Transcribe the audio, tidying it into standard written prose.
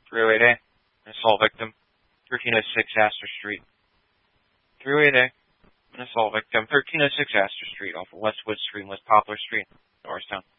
308A, an assault victim, 1306 Astor Street. 308A, an assault victim, 1306 Astor Street off of Westwood Street and West Poplar Street, Norristown.